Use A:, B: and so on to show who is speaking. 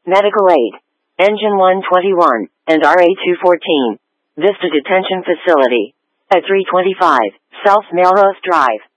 A: Medical Aid. Engine 121, and RA-214. Vista Detention Facility. At 325, South Melrose Drive.